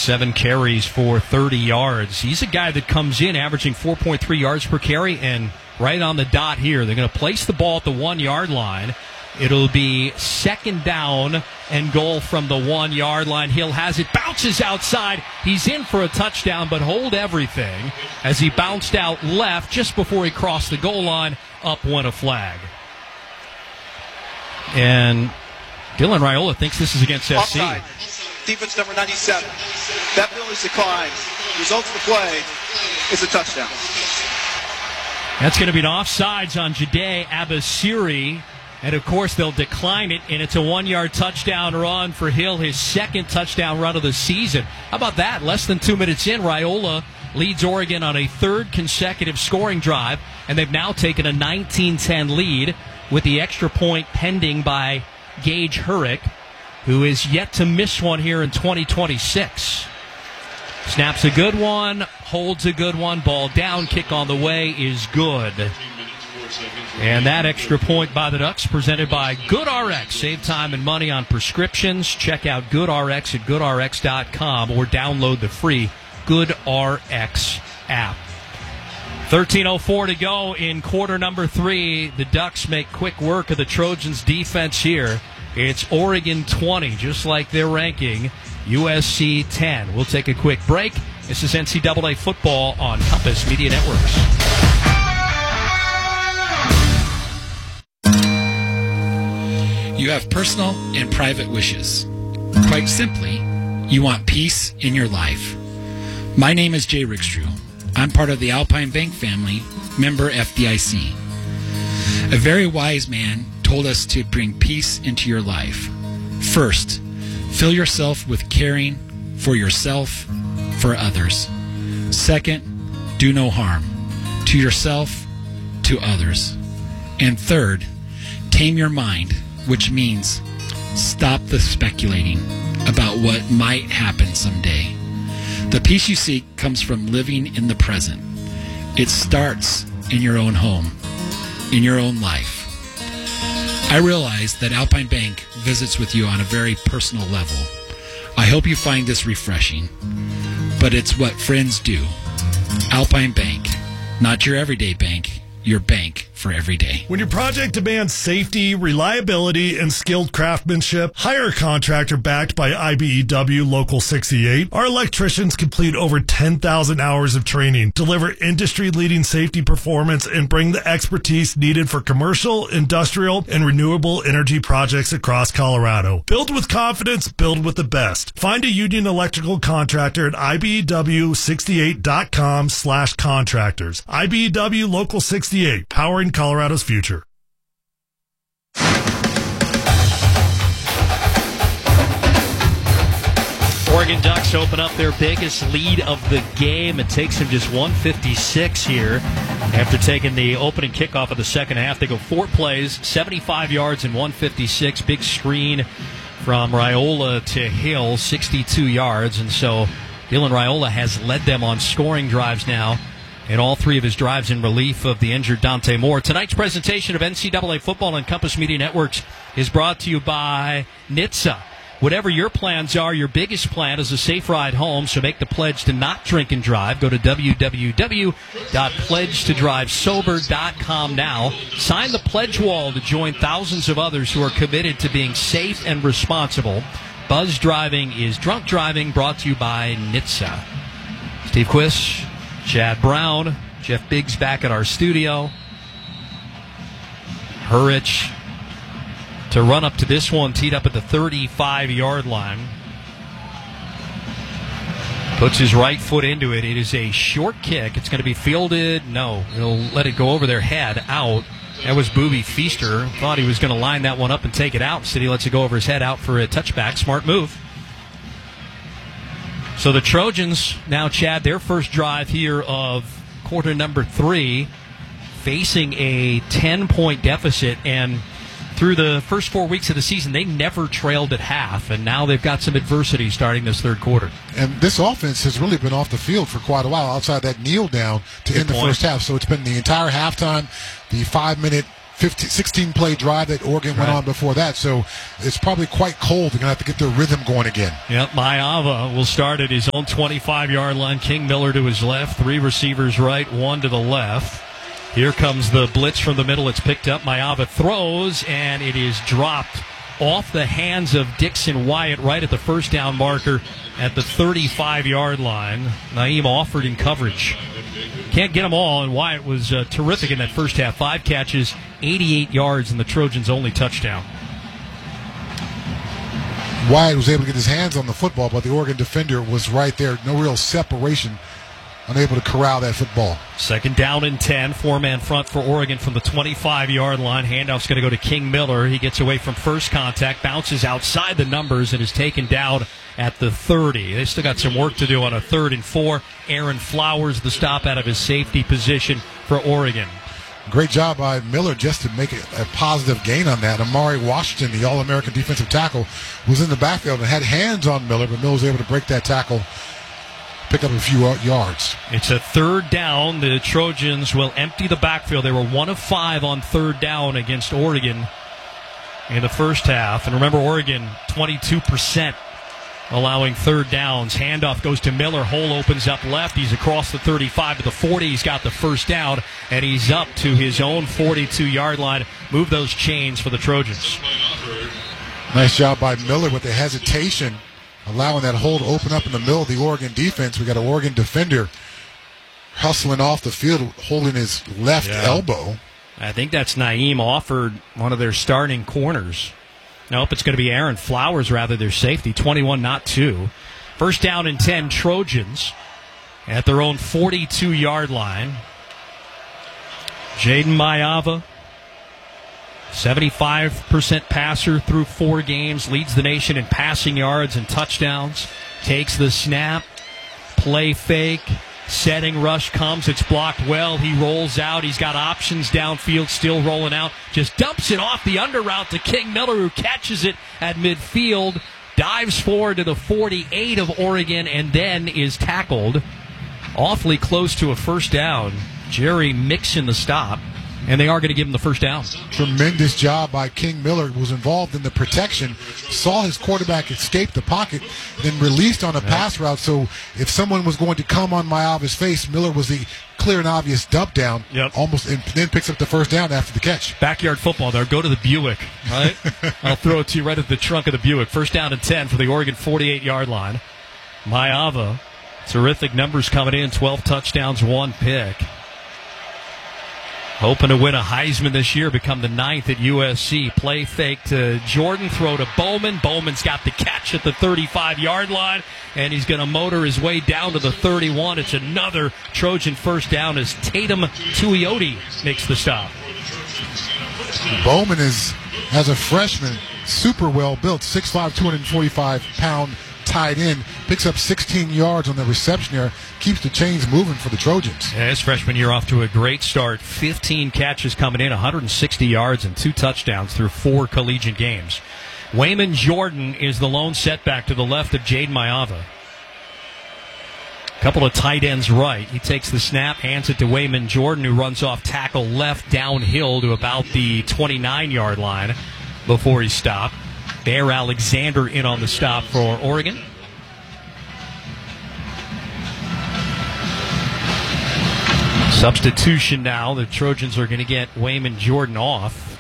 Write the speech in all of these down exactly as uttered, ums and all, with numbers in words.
seven carries for thirty yards. He's a guy that comes in averaging four point three yards per carry, and right on the dot here, they're going to place the ball at the one-yard line. It'll be second down and goal from the one-yard line. Hill has it, bounces outside. He's in for a touchdown, but hold everything as he bounced out left just before he crossed the goal line. Up went a flag. And Dylan Raiola thinks this is against F C. Offside. Defense number ninety-seven. That penalty declines. Results of the play is a touchdown. That's going to be an offsides on Jade Abasiri. And, of course, they'll decline it, and it's a one-yard touchdown run for Hill, his second touchdown run of the season. How about that? Less than two minutes in, Raiola leads Oregon on a third consecutive scoring drive, and they've now taken a nineteen ten lead with the extra point pending by Gage Hurrick, who is yet to miss one here in twenty twenty-six. Snaps a good one, holds a good one, ball down, kick on the way is good. And that extra point by the Ducks presented by GoodRx. Save time and money on prescriptions. Check out GoodRx at good r x dot com or download the free GoodRx app. thirteen oh four to go in quarter number three. The Ducks make quick work of the Trojans' defense here. It's Oregon twenty, just like their ranking. U S C ten. We'll take a quick break. This is N C double A football on Compass Media Networks. You have personal and private wishes. Quite simply, you want peace in your life. My name is Jay Rickstrew. I'm part of the Alpine Bank family, member F D I C. A very wise man told us to bring peace into your life. First, fill yourself with caring for yourself, for others. Second, do no harm to yourself, to others. And third, tame your mind, which means stop the speculating about what might happen someday. The peace you seek comes from living in the present. It starts in your own home, in your own life. I realize that Alpine Bank visits with you on a very personal level. I hope you find this refreshing, but it's what friends do. Alpine Bank, not your everyday bank, your bank for every day. When your project demands safety, reliability, and skilled craftsmanship, hire a contractor backed by I B E W Local sixty-eight. Our electricians complete over ten thousand hours of training, deliver industry-leading safety performance, and bring the expertise needed for commercial, industrial, and renewable energy projects across Colorado. Build with confidence, build with the best. Find a union electrical contractor at I B E W sixty-eight dot com slash contractors. I B E W Local sixty-eight, powering Colorado's future. Oregon Ducks open up their biggest lead of the game. It takes them just one fifty-six here. After taking the opening kickoff of the second half, they go four plays, seventy-five yards and one fifty-six. Big screen from Raiola to Hill, sixty-two yards. And so Dylan Raiola has led them on scoring drives now, and all three of his drives in relief of the injured Dante Moore. Tonight's presentation of N C double A football on Compass Media Networks is brought to you by N H T S A. Whatever your plans are, your biggest plan is a safe ride home, so make the pledge to not drink and drive. Go to w w w dot pledge to drive sober dot com now. Sign the pledge wall to join thousands of others who are committed to being safe and responsible. Buzz driving is drunk driving, brought to you by N H T S A. Steve Quish, Chad Brown, Jeff Biggs back at our studio. Hurrich to run up to this one, teed up at the thirty-five-yard line. Puts his right foot into it. It is a short kick. It's going to be fielded. No, he'll let it go over their head, out. That was Booby Feaster. Thought he was going to line that one up and take it out. Instead, he lets it go over his head, out for a touchback. Smart move. So the Trojans now, Chad, their first drive here of quarter number three, facing a ten-point deficit. And through the first four weeks of the season, they never trailed at half, and now they've got some adversity starting this third quarter. And this offense has really been off the field for quite a while outside that kneel down to Good end the point. first half. So it's been the entire halftime, the five-minute fifteen, sixteen play drive that Oregon went Right. on before that. So it's probably quite cold. They're going to have to get their rhythm going again. Yep, Maiava will start at his own twenty-five-yard line. King Miller to his left, three receivers right, one to the left. Here comes the blitz from the middle. It's picked up. Maiava throws, and it is dropped off the hands of Dixon Wyatt right at the first down marker at the thirty-five-yard line. Naeem offered in coverage. Can't get them all, and Wyatt was uh, terrific in that first half. Five catches, eighty-eight yards, and the Trojans' only touchdown. Wyatt was able to get his hands on the football, but the Oregon defender was right there. No real separation. Unable to corral that football. Second down and ten. Four-man front for Oregon from the twenty-five-yard line. Handoff's going to go to King Miller. He gets away from first contact, bounces outside the numbers, and is taken down at the thirty. They still got some work to do on a third and four. Aaron Flowers, the stop out of his safety position for Oregon. Great job by Miller just to make a, a positive gain on that. Amari Washington, the All-American defensive tackle, was in the backfield and had hands on Miller, but Miller was able to break that tackle, pick up a few yards. It's a third down. The Trojans will empty the backfield. They were one of five on third down against Oregon in the first half. And remember, Oregon, twenty-two percent allowing third downs. Handoff goes to Miller. Hole opens up left. He's across the thirty-five to the forty. He's got the first down, and he's up to his own forty-two-yard line. Move those chains for the Trojans. Nice job by Miller with the hesitation, allowing that hole to open up in the middle of the Oregon defense. We got an Oregon defender hustling off the field, holding his left Yeah. elbow. I think that's Naeem Offered, one of their starting corners. Nope, it's going to be Aaron Flowers, rather, their safety. twenty-one, not two. First down and ten, Trojans at their own forty-two-yard line. Jaden Maiava, seventy-five percent passer through four games, leads the nation in passing yards and touchdowns. Takes the snap, play fake, setting rush comes, it's blocked well, he rolls out, he's got options downfield, still rolling out, just dumps it off the under route to King Miller, who catches it at midfield, dives forward to the forty-eight of Oregon, and then is tackled awfully close to a first down. Jerry Mixon the stop, and they are going to give him the first down. Tremendous job by King Miller, was involved in the protection, saw his quarterback escape the pocket, then released on a pass route. So if someone was going to come on Maiava's face, Miller was the clear and obvious dump down. Yep. Almost, and then picks up the first down after the catch. Backyard football there. Go to the Buick. Right? I'll throw it to you right at the trunk of the Buick. First down and ten for the Oregon forty-eight-yard line. Maiava, terrific numbers coming in. twelve touchdowns, one pick. Hoping to win a Heisman this year, become the ninth at U S C. Play fake to Jordan, throw to Bowman. Bowman's got the catch at the thirty-five-yard line, and he's going to motor his way down to the thirty-one. It's another Trojan first down as Tatum Tuioti makes the stop. Bowman is, as a freshman, super well built, six five, two forty-five pound tight end, picks up sixteen yards on the reception there, keeps the chains moving for the Trojans. Yeah, his freshman year off to a great start. fifteen catches coming in, one hundred sixty yards and two touchdowns through four collegiate games. Wayman Jordan is the lone setback to the left of Jaden Maiava. Couple of tight ends right. He takes the snap, hands it to Wayman Jordan, who runs off tackle left downhill to about the twenty-nine-yard line before he stopped. Bear Alexander in on the stop for Oregon. Substitution now. The Trojans are going to get Wayman Jordan off.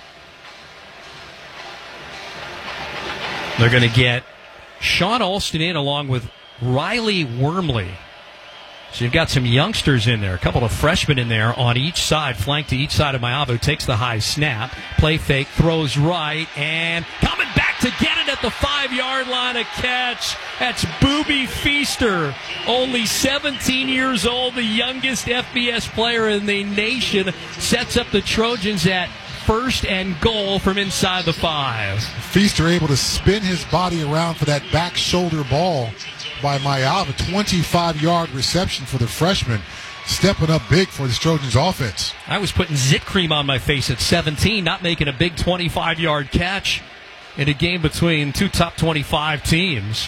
They're going to get Sean Alston in along with Riley Wormley. So you've got some youngsters in there, a couple of freshmen in there on each side, flanked to each side of Maiava, who takes the high snap, play fake, throws right, and coming back to get it at the five-yard line, a catch. That's Booby Feaster, only seventeen years old, the youngest F B S player in the nation, sets up the Trojans at first and goal from inside the five. Feaster able to spin his body around for that back shoulder ball by Maiava. twenty-five-yard reception for the freshman, stepping up big for the Trojans offense. I was putting zit cream on my face at seventeen, not making a big twenty-five-yard catch in a game between two top twenty-five teams.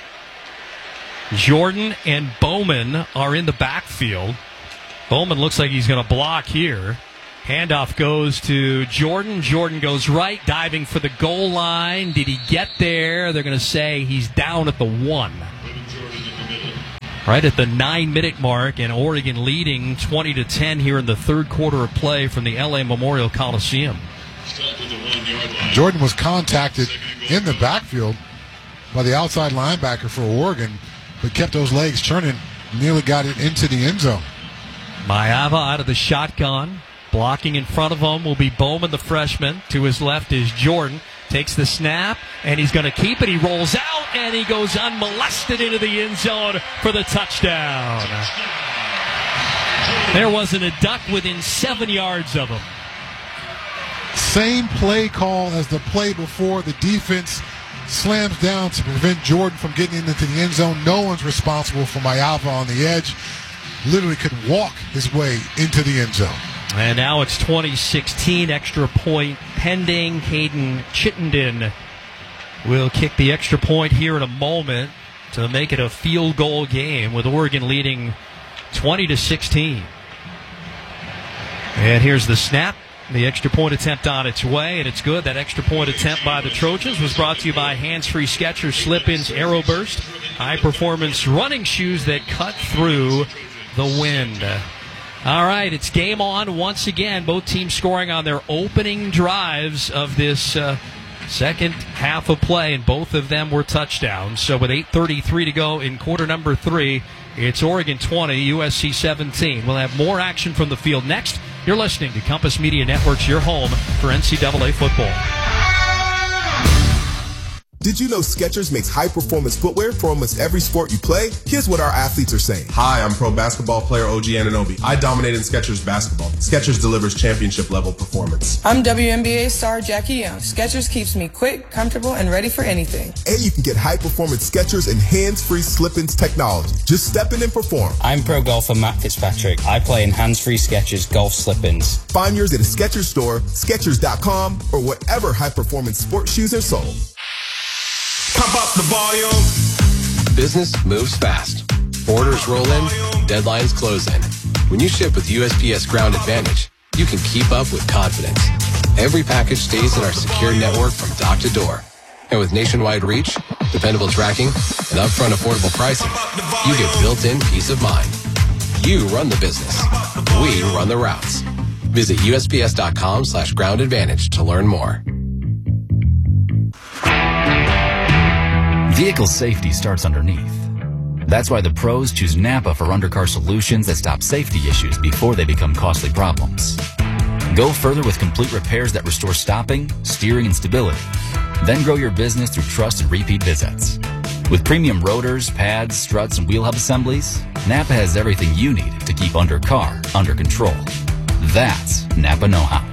Jordan and Bowman are in the backfield. Bowman looks like he's going to block here. Handoff goes to Jordan. Jordan goes right, diving for the goal line. Did he get there? They're going to say he's down at the one. Right at the nine-minute mark, and Oregon leading twenty to ten here in the third quarter of play from the L A Memorial Coliseum. Jordan was contacted in the backfield by the outside linebacker for Oregon, but kept those legs churning, nearly got it into the end zone. Maiava out of the shotgun. Blocking in front of him will be Bowman, the freshman. To his left is Jordan. Takes the snap, and he's going to keep it. He rolls out, and he goes unmolested into the end zone for the touchdown. There wasn't a duck within seven yards of him. Same play call as the play before. The defense slams down to prevent Jordan from getting into the end zone. No one's responsible for Maiava on the edge. Literally could walk his way into the end zone. And now it's twenty sixteen, extra point pending. Caden Chittenden will kick the extra point here in a moment to make it a field goal game with Oregon leading twenty to sixteen. And here's the snap. The extra point attempt on its way, and it's good. That extra point attempt by the Trojans was brought to you by Hands-Free Skechers Slip-Ins Aeroburst, high-performance running shoes that cut through the wind. All right, it's game on once again. Both teams scoring on their opening drives of this uh, second half of play, and both of them were touchdowns. So with eight thirty-three to go in quarter number three, it's Oregon twenty, U S C seventeen. We'll have more action from the field next. You're listening to Compass Media Networks, your home for N C double A football. Did you know Skechers makes high-performance footwear for almost every sport you play? Here's what our athletes are saying. Hi, I'm pro basketball player O G Anunoby. I dominate in Skechers basketball. Skechers delivers championship-level performance. I'm W N B A star Jackie Young. Skechers keeps me quick, comfortable, and ready for anything. And you can get high-performance Skechers and hands-free slip-ins technology. Just step in and perform. I'm pro golfer Matt Fitzpatrick. I play in hands-free Skechers golf slip-ins. Find yours at a Skechers store, Skechers dot com, or wherever high-performance sports shoes are sold. Pump up the volume. Business moves fast. Orders roll in, deadlines close in. When you ship with U S P S Ground Advantage, you can keep up with confidence. Every package stays in our secure network from dock to door. And with nationwide reach, dependable tracking, and upfront affordable pricing, you get built-in peace of mind. You run the business. We run the routes. Visit U S P S dot com slash ground advantage to learn more. Vehicle safety starts underneath. That's why the pros choose Napa for undercar solutions that stop safety issues before they become costly problems. Go further with complete repairs that restore stopping, steering, and stability. Then grow your business through trust and repeat visits. With premium rotors, pads, struts, and wheel hub assemblies, Napa has everything you need to keep undercar under control. That's Napa know-how.